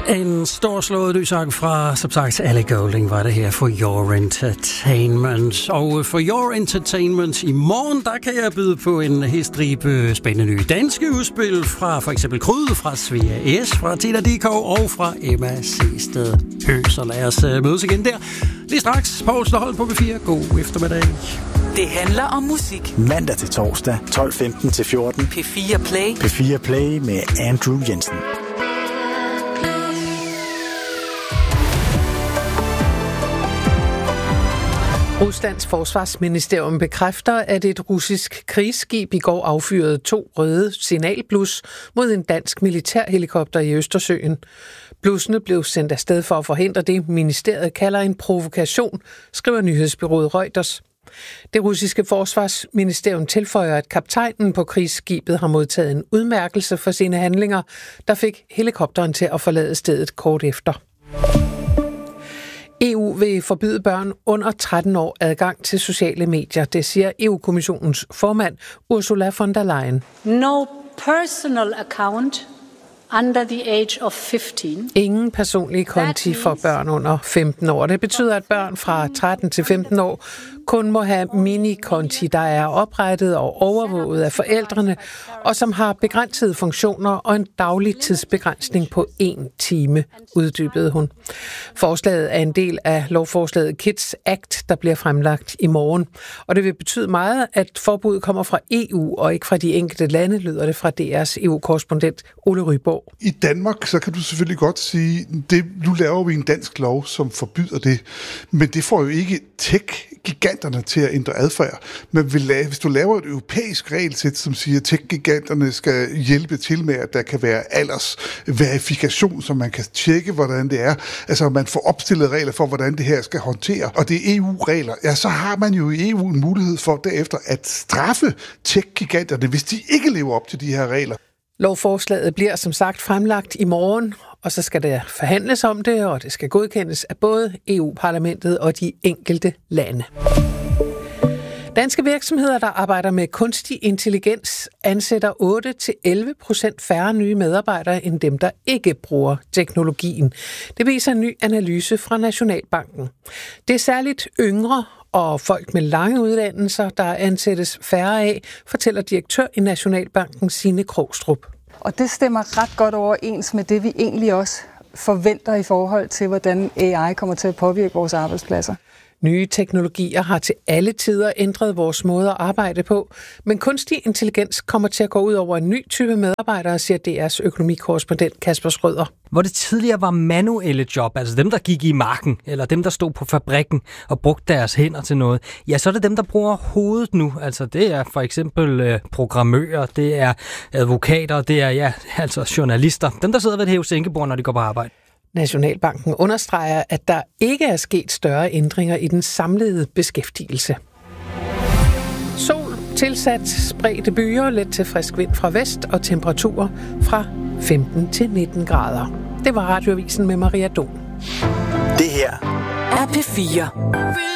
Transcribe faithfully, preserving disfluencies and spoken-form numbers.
En storslået lysang fra, som sagt, Ellie Goulding var det her for Your Entertainment. Og for Your Entertainment i morgen, der kan jeg byde på en helt stribe spændende nye danske udspil fra for eksempel Kryd, fra Svea S, fra Tina Dikov og fra Emma Seested Høgh. Så lad os mødes igen der. Lige straks, Poul Stålholm på B fire. God eftermiddag. Det handler om musik. Mandag til torsdag, tolv femten til fjorten. P fire Play. P fire Play med Andrew Jensen. Ruslands forsvarsministerium bekræfter, at et russisk krigsskib i går affyrede to røde signalblus mod en dansk militærhelikopter i Østersøen. Blussene blev sendt afsted for at forhindre det, ministeriet kalder en provokation, skriver nyhedsbureauet Reuters. Det russiske forsvarsministerium tilføjer, at kaptajnen på krigsskibet har modtaget en udmærkelse for sine handlinger, der fik helikopteren til at forlade stedet kort efter. E U vil forbyde børn under tretten år adgang til sociale medier, det siger E U-kommissionens formand Ursula von der Leyen. No personal account under the age of fifteen. Ingen personlige konti for børn under femten år. Det betyder, at børn fra tretten til femten år kun må have minikonti, der er oprettet og overvåget af forældrene, og som har begrænsede funktioner og en daglig tidsbegrænsning på en time, uddybede hun. Forslaget er en del af lovforslaget Kids Act, der bliver fremlagt i morgen. Og det vil betyde meget, at forbuddet kommer fra E U og ikke fra de enkelte lande, lyder det fra D R's E U-korrespondent Ole Ryborg. I Danmark, så kan du selvfølgelig godt sige, det, nu laver vi en dansk lov, som forbyder det, men det får jo ikke tech-giganterne til at ændre adfærd. Men hvis du laver et europæisk regelsæt, som siger, at tech-giganterne skal hjælpe til med, at der kan være aldersverifikation, så man kan tjekke, hvordan det er, altså man får opstillet regler for, hvordan det her skal håndtere, og det er E U-regler, ja, så har man jo i E U en mulighed for derefter at straffe tech-giganterne, hvis de ikke lever op til de her regler. Lovforslaget bliver som sagt fremlagt i morgen, og så skal der forhandles om det, og det skal godkendes af både E U-parlamentet og de enkelte lande. Danske virksomheder, der arbejder med kunstig intelligens, ansætter otte til elleve procent færre nye medarbejdere end dem, der ikke bruger teknologien. Det viser en ny analyse fra Nationalbanken. Det er særligt yngre og folk med lange uddannelser, der ansættes færre af, fortæller direktør i Nationalbanken Signe Krogstrup. Og det stemmer ret godt overens med det, vi egentlig også forventer i forhold til, hvordan A I kommer til at påvirke vores arbejdspladser. Nye teknologier har til alle tider ændret vores måde at arbejde på, men kunstig intelligens kommer til at gå ud over en ny type medarbejdere, siger D R's økonomikorrespondent Kasper Schrøder. Hvor det tidligere var manuelle job, altså dem, der gik i marken, eller dem, der stod på fabrikken og brugte deres hænder til noget, ja, så er det dem, der bruger hovedet nu. Altså det er for eksempel øh, programmører, det er advokater, det er ja, altså journalister. Dem, der sidder ved et hæve-sænkebord, når de går på arbejde. Nationalbanken understreger, at der ikke er sket større ændringer i den samlede beskæftigelse. Sol, tilsat spredte byer, let til frisk vind fra vest og temperaturer fra femten til nitten grader. Det var Radioavisen med Maria Don. Det her er P fire.